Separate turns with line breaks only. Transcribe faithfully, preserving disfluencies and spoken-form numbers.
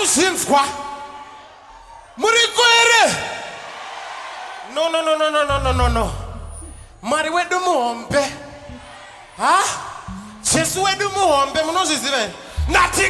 kuzinzwa muri kwere. No no no no no no no no no. Mari wedu muombe. Ha? Jesu wedu muombe munozviziva. Nati